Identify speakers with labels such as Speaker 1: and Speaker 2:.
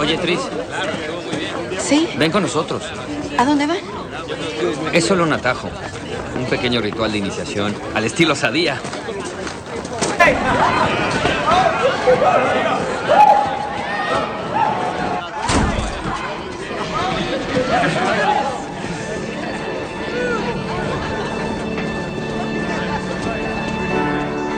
Speaker 1: Oye, Tris.
Speaker 2: ¿Sí?
Speaker 1: Ven con nosotros.
Speaker 2: ¿A dónde van?
Speaker 1: Es solo un atajo. Un pequeño ritual de iniciación al estilo Sadía.